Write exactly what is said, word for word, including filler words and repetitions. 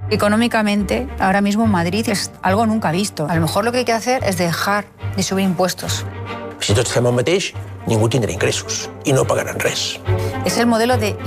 Económicamente, ahora mismo en Madrid es algo nunca visto. A lo mejor lo que hay que hacer es dejar de subir impuestos. Si tots fem el mateix, ningú tindrà ingressos i no pagaran res. Es el modelo de